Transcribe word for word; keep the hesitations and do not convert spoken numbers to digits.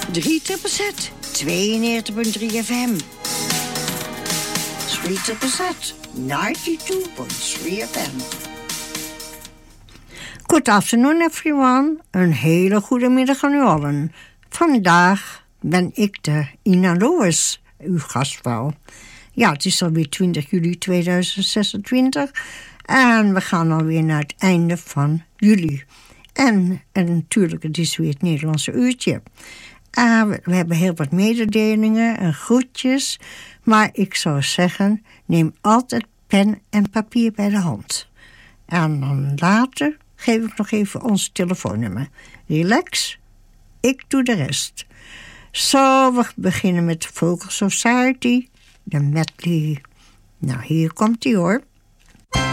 drie Z Z, tweeënnegentig punt drie F M. drie Z Z, negenennegentig punt drie F M. Good afternoon everyone. Een hele goede middag aan u allen. Vandaag ben ik de Ina Lois, uw gastvrouw. Ja, het is alweer twintig juli tweeduizend zesentwintig. En we gaan alweer naar het einde van juli. En, en natuurlijk, het is weer het Nederlandse uurtje. Uh, we, we hebben heel wat mededelingen en groetjes. Maar ik zou zeggen, neem altijd pen en papier bij de hand. En dan later geef ik nog even ons telefoonnummer. Relax, ik doe de rest. Zo, we beginnen met Vocal Society, de medley. Nou, hier komt die hoor.